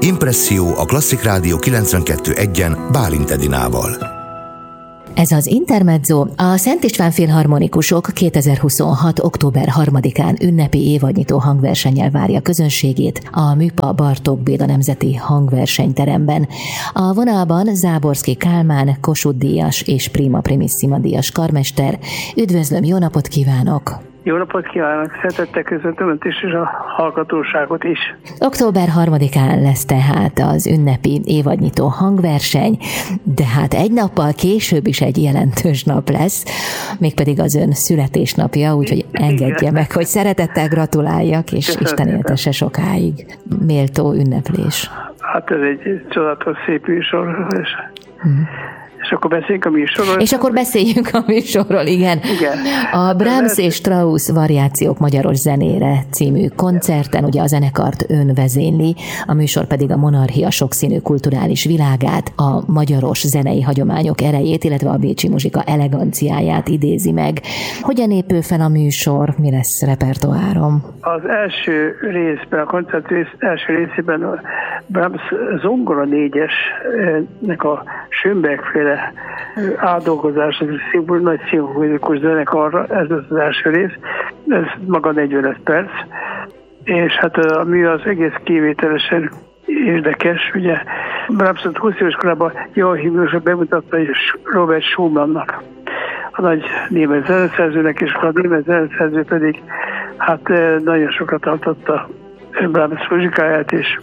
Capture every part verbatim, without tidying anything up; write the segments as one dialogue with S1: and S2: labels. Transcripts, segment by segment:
S1: Impresszió a Klasszik Rádió kilencvenkettő egyen Bálint Edinával.
S2: Ez az Intermezzo. A Szent István Filharmonikusok kétezer-huszonhat. október harmadikán ünnepi évadnyitó hangversennyel várja közönségét a Műpa Bartók Béla Nemzeti Hangversenyteremben. A vonalban Záborszky Kálmán, Kossuth díjas és Prima Primissima díjas karmester. Üdvözlöm, jó napot kívánok!
S3: Jó napot kívánok! Szeretettel köszöntöm Önt is, és a hallgatóságot is.
S2: október harmadikán lesz tehát az ünnepi évadnyitó hangverseny, de hát egy nappal később is egy jelentős nap lesz, mégpedig az Ön születésnapja, úgyhogy engedje meg, hogy szeretettel gratuláljak, és köszönöm. Isten éltesse sokáig. Méltó ünneplés.
S3: Hát ez egy csodálatos szép műsor, és... Hmm. És akkor beszéljünk a műsorról.
S2: És akkor beszéljünk a műsorról, igen.
S3: igen.
S2: A Brahms és Strauss Variációk magyaros zenére című koncerten ugye a zenekart ön vezényli, a műsor pedig a monarchia sokszínű kulturális világát, a magyaros zenei hagyományok erejét, illetve a bécsi muzsika eleganciáját idézi meg. Hogyan épül fel a műsor? Mi lesz repertoárom?
S3: Az első részben, a koncert rész, első részében a Brahms zongora négyesnek a Schönberg-féle átdolgozás, ez egy nagy szimfonikus zenekarra, ez az első rész, ez maga negyvenöt perc, és hát a mű az egész kivételesen érdekes, ugye Brahmsot húsz éves korában Joachim József bemutatta Robert Schumannnak, a nagy német zeneszerzőnek, és a német zeneszerző pedig hát nagyon sokat tartotta Brahms muzsikáját, és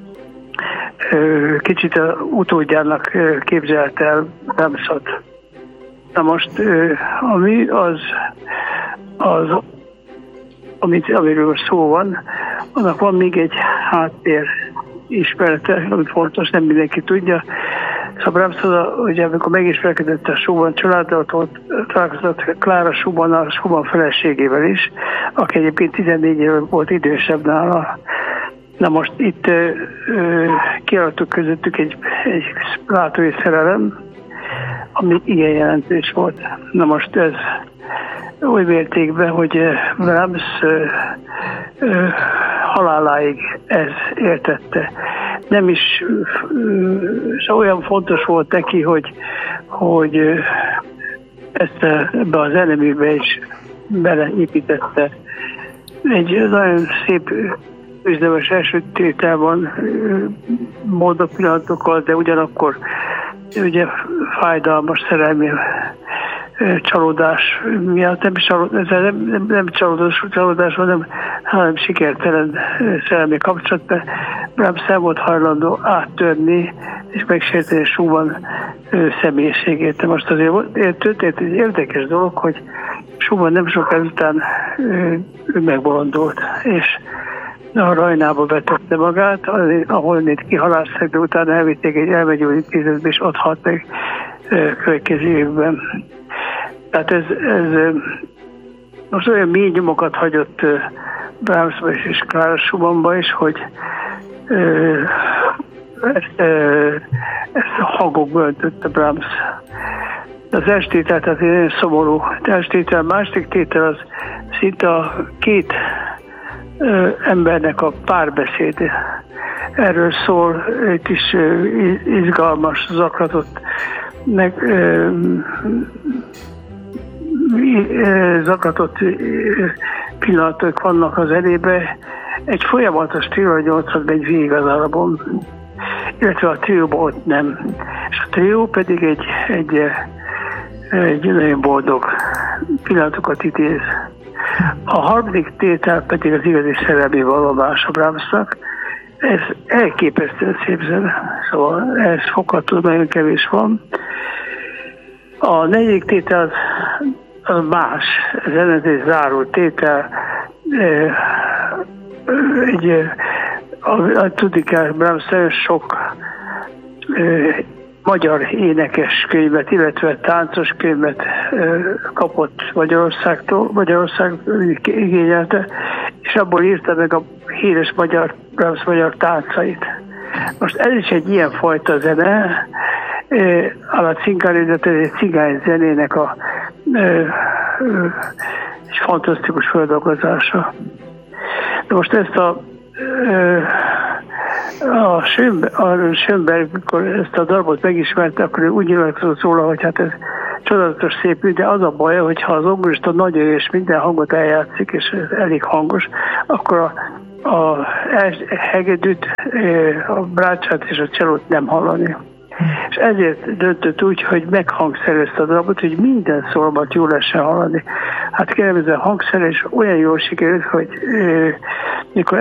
S3: kicsit a utódjának képzelt el Brahmsot. Na most, ami az, az amit, amiről most szó van, annak van még egy háttér ismerete, amit fontos, nem mindenki tudja. Szóval Brahmsot, ugye amikor megismerkedett a Schumann családdal, ott találkozott Klára Schumann, a Schumann feleségével is, aki egyébként tizennégy éve volt idősebb nála. Na most itt ö, ö, kialakult közöttük egy, egy látói szerelem, ami igen jelentős volt. Na most ez úgy mértékben, hogy Brahms ö, ö, haláláig ez értette. Nem is ö, olyan fontos volt neki, hogy, hogy ö, ezt ebbe a zeneműbe is beleépítette. Egy nagyon szép üzlemes első tételban boldog pillanatokkal, de ugyanakkor ugye fájdalmas szerelmi csalódás miatt, nem, csalódás, nem, nem, nem csalódás, csalódás hanem, hanem sikertelen szerelmi kapcsolat, mert Brahms nem volt hajlandó áttörni és megsérteni Schumann személyiségét. De most azért történt egy érdekes dolog, hogy Schumann nem sok ezután ő megbolondult, és a Rajnába vetette magát, ahol itt kihaláztak, de utána elvitték egy elmegyógyintézetbe, és ott halt meg következő évben. Tehát ez, ez most olyan mély nyomokat hagyott Brahmsba és Klára Schumannba is, hogy ezt, ezt a hangokba öntötte Brahms. Az első tétel, tehát egy nagyon szomorú első tétel, második tétel az szinte a két embernek a párbeszéde. Erről szól, itt is izgalmas, zaklatott, meg, zaklatott pillanatok vannak az elébe. Egy folyamatos trilógyolcat megy végig az alapon, illetve a trióban ott nem. És a trió pedig egy, egy, egy nagyon boldog pillanatokat idéz. A harmadik tétel pedig az igazi szerelmi vallomás a Brahmsnak. Ez elképesztően szép zene, szóval ez fogható, nagyon kevés van. A negyedik tétel az, az más, ez egy záró tétel. Egy, tudni kell, Brahms nagyon sok magyar énekes könyvet, illetve táncos könyvet kapott Magyarországtól, Magyarország igényelte, és abból írta meg a híres magyar, Brahms magyar táncait. Most ez is egy ilyen fajta zene, a cingáridat, ez egy cigány zenének a egy fantasztikus feldolgozása. De most ezt a a Schönberg, a Schönberg, amikor ezt a darabot megismerte, akkor ő úgy nyilatkozott róla, hogy hát ez csodálatos szép, de az a baj, hogyha az zongorista nagyon és minden hangot eljátszik, és elég hangos, akkor a, a hegedűt, a brácsát és a cellót nem hallani. És ezért döntött úgy, hogy meghangszerezte a darabot, hogy minden szólmat jól lehessen hallani. Hát kérem, ez a hangszeres olyan jól sikerült, hogy eh, mikor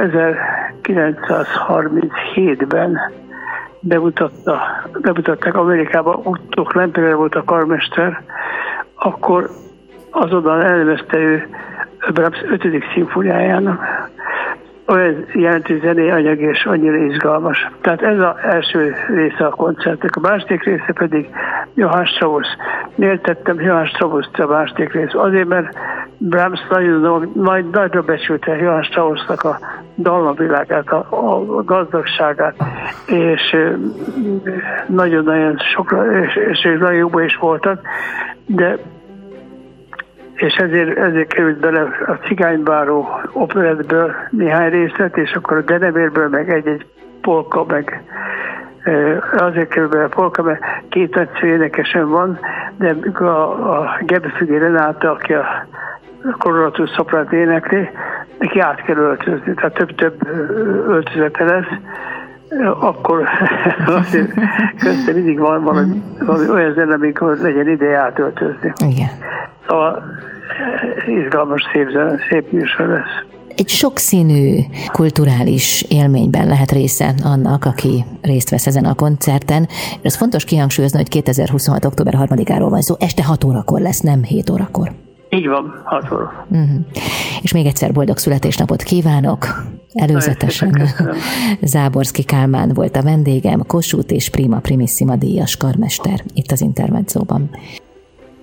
S3: ezerkilencszázharminchétben bemutatta, bemutatták Amerikában, Otto Klemperer volt a karmester, akkor azonnal elemezte ő Brahms ötödik szimfóniájának. Olyan jelentős zenei anyag és annyira izgalmas. Tehát ez az első része a koncertnek. A második része pedig Johann Strauss. Miért tettem Johann Strauss-t a második rész? Azért, mert Brahms nagyon nagy, nagyra becsülte Johann Strauss-nak a dallamvilágát, a, a gazdagságát, és nagyon-nagyon sokra, és, és nagyon jóban is voltak, de és ezért, ezért került bele a Cigánybáró operettből néhány részlet, és akkor a Denevérből meg egy-egy polka, meg azért került bele a polka, mert két nagyszerű énekesen van, de a, a Gebrefügé Renáta, aki a koloratus szopránt énekli, neki át kell öltözni, tehát több-több öltözete lesz, akkor azért közben mindig van valami, valami olyan zene, amikor legyen ideje átöltözni.
S2: Igen.
S3: Szóval izgalmas, szép, zene, szép műsor lesz.
S2: Egy sokszínű kulturális élményben lehet része annak, aki részt vesz ezen a koncerten. És ez fontos kihangsúlyozni, hogy kétezer-huszonhat. október harmadikáról van szó. Este hat órakor lesz, nem hét órakor.
S3: Így van, hat óra.
S2: Uh-huh. És még egyszer boldog születésnapot kívánok. Előzetesen Záborszky Kálmán volt a vendégem, Kossuth és Prima Primissima díjas karmester itt az Intermedzóban.